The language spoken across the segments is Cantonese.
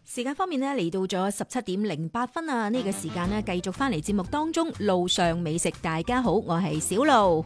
時間方面呢，嚟到咗17:08啊！呢個時間呢，繼續翻嚟節目當中，路上美食。大家好，我係小路。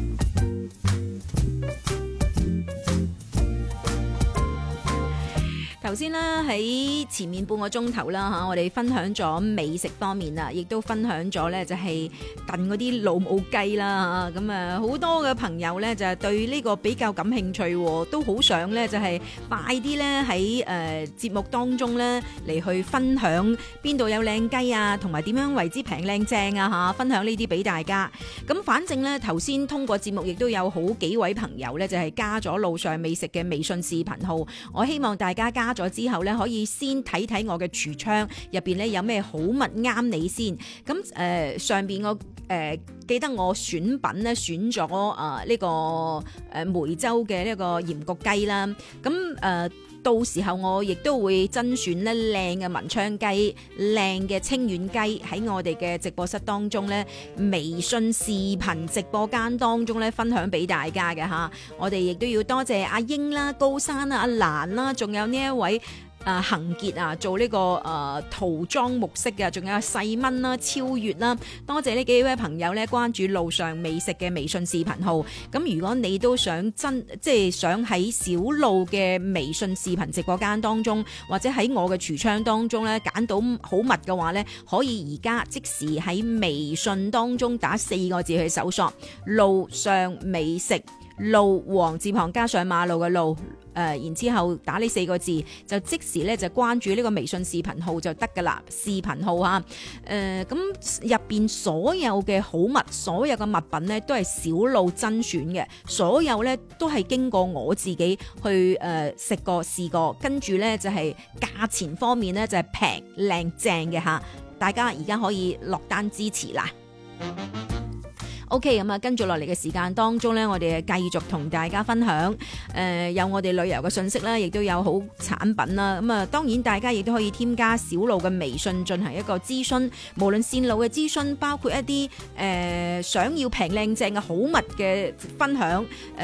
頭先啦，喺前面半個鐘頭啦嚇，我哋分享咗美食方面啦，亦都分享咗咧就係燉嗰啲老母雞啦嚇，咁啊好多嘅朋友咧就係對呢個比較感興趣，都好想咧就係快啲咧喺節目當中咧嚟去分享邊度有靚雞啊，同埋點樣為之平靚正啊嚇，分享呢啲俾大家。咁反正咧頭先通過節目，亦都有好幾位朋友咧就係加咗路上美食嘅微信視頻號，我希望大家加咗之後咧，可以先睇睇我嘅櫥窗入邊咧有咩好物啱你先。咁上邊我記得我選品咧選咗呢個梅州嘅呢個鹽焗雞啦。咁到時候我亦都會甄選咧靚嘅文昌雞、靚嘅清遠雞喺我哋嘅直播室當中咧，微信視頻直播間當中咧分享俾大家嘅嚇。我哋亦都要多謝阿英啦、高山啦、阿蘭啦，仲有呢一位恒傑啊，做呢個塗裝木飾嘅，仲有細蚊啦、超越啦，多謝呢幾位朋友咧關注路上美食嘅微信視頻號。咁如果你都想即係想喺小路嘅微信視頻直播間當中，或者喺我嘅櫥窗當中咧揀到好物嘅話咧，可以而家即時喺微信當中打4個字去搜索路上美食，路黃字旁加上馬路嘅路。然之後打呢4個字就即時咧就關注呢個微信視頻號就得噶啦，視頻號嚇。咁入邊所有嘅好物，所有嘅物品咧都係小路甄選嘅，所有咧都係經過我自己去食過試過，跟住咧就係價錢方面咧就係平靚正嘅嚇，大家而家可以落單支持啦。OK， 咁啊，跟住落嚟嘅時間當中咧，我哋繼續同大家分享，有我哋旅遊嘅信息啦，亦都有好產品啦。咁啊，當然大家亦都可以添加小路嘅微信進行一個諮詢，無論線路嘅諮詢，包括一啲想要平靚正嘅好物嘅分享，